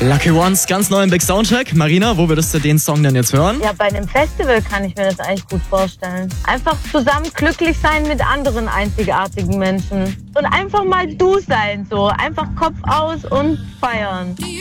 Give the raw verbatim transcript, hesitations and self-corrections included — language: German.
Lucky Ones, ganz neu im Big Soundcheck. Marina, wo würdest du den Song denn jetzt hören? Ja, bei einem Festival kann ich mir das eigentlich gut vorstellen. Einfach zusammen glücklich sein mit anderen einzigartigen Menschen. Und einfach mal du sein, so. Einfach Kopf aus und feiern.